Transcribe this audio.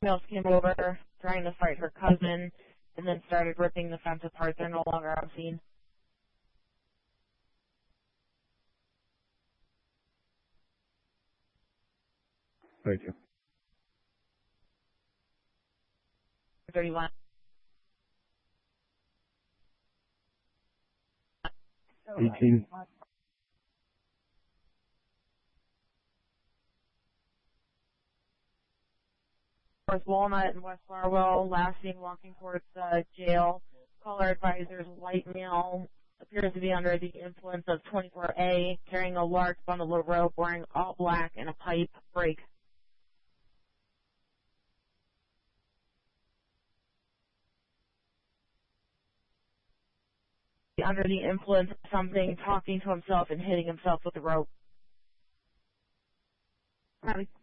Females came over trying to fight her cousin and then started ripping the fence apart. They're no longer on scene. Thank you. 31. 18. North Walnut and West Farwell, last seen walking towards jail. Caller advisors, white male, appears to be under the influence of 24A, carrying a large bundle of rope, wearing all black and a pipe break. Under the influence of something, talking to himself and hitting himself with the rope. Probably